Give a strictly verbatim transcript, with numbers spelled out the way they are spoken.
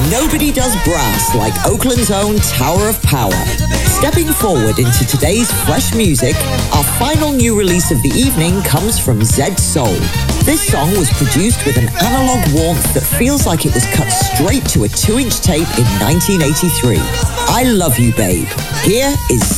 Nobody does brass like Oakland's own Tower of Power. Stepping forward into today's fresh music, our final new release of the evening comes from Zed Soul. This song was produced with an analog warmth that feels like it was cut straight to a two-inch tape in nineteen eighty-three. I Love You Babe. Here is